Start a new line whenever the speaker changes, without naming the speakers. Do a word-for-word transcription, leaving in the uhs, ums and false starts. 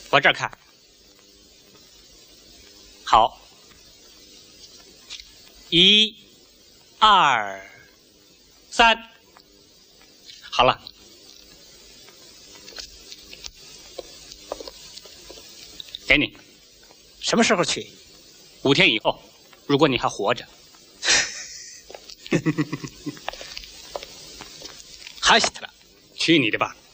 往这儿看。好，一、二、三，好了。给你。
什么时候去？
五天以后，如果你还活着。
哈希特勒，
去你的吧！